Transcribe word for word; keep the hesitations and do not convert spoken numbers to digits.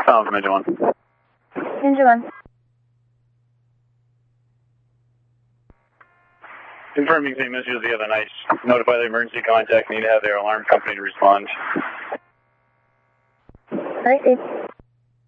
Sounds from Engine one. Engine one. Confirming same issue as the other night. Notify the emergency contact. Need to have their alarm company to respond. All right, Dave.